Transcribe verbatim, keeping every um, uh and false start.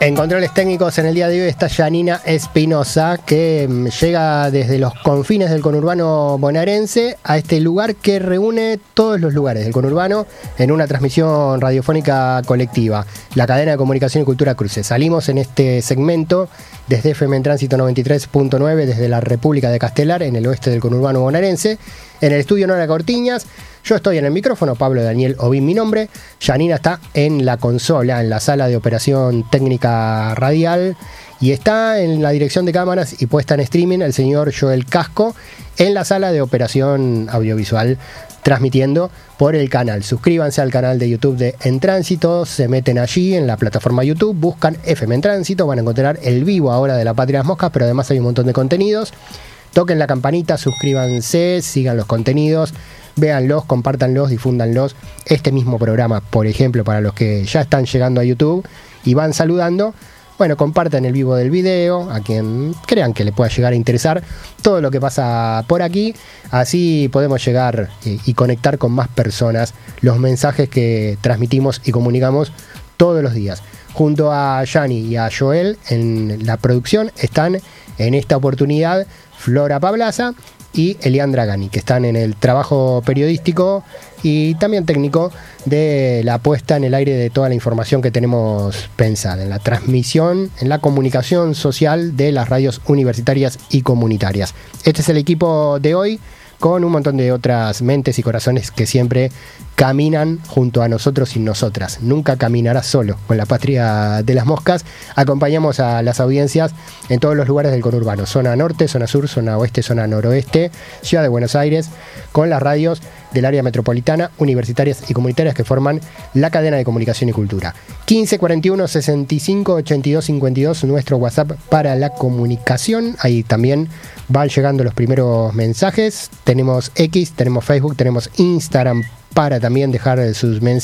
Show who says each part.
Speaker 1: En controles técnicos en el día de hoy está Janina Espinosa, que llega desde los confines del conurbano bonaerense a este lugar que reúne todos los lugares del conurbano en una transmisión radiofónica colectiva, la cadena de comunicación y cultura Cruces. Salimos en este segmento desde F M en Tránsito noventa y tres punto nueve desde la República de Castelar, en el oeste del conurbano bonaerense, en el estudio Nora Cortiñas. Yo estoy en el micrófono, Pablo Daniel Obín mi nombre. Janina está en la consola, en la sala de operación técnica radial, y está en la dirección de cámaras y puesta en streaming el señor Joel Casco en la sala de operación audiovisual, transmitiendo por el canal. Suscríbanse al canal de YouTube de En Tránsito, se meten allí en la plataforma YouTube, buscan F M en Tránsito, van a encontrar el vivo ahora de la Patria de las Moscas, pero además hay un montón de contenidos. Toquen la campanita, suscríbanse, sigan los contenidos, véanlos, compártanlos, difúndanlos. Este mismo programa, por ejemplo, para los que ya están llegando a YouTube y van saludando, bueno, compartan el vivo del video a quien crean que le pueda llegar a interesar todo lo que pasa por aquí. Así podemos llegar y, y conectar con más personas los mensajes que transmitimos y comunicamos todos los días. Junto a Yani y a Joel en la producción están en esta oportunidad Flora Pablaza y Eliandra Gani, que están en el trabajo periodístico y también técnico de la puesta en el aire de toda la información que tenemos pensada, en la transmisión, en la comunicación social de las radios universitarias y comunitarias. Este es el equipo de hoy, con un montón de otras mentes y corazones que siempre caminan junto a nosotros y nosotras. Nunca caminarás solo con la Patria de las Moscas. Acompañamos a las audiencias en todos los lugares del conurbano, zona norte, zona sur, zona oeste, zona noroeste, Ciudad de Buenos Aires, con las radios del área metropolitana, universitarias y comunitarias que forman la cadena de comunicación y cultura. quince cuarenta y uno sesenta y cinco ochenta y dos cincuenta y dos, nuestro WhatsApp para la comunicación. Ahí también van llegando los primeros mensajes. Tenemos X, tenemos Facebook, tenemos Instagram para también dejar sus mensajes.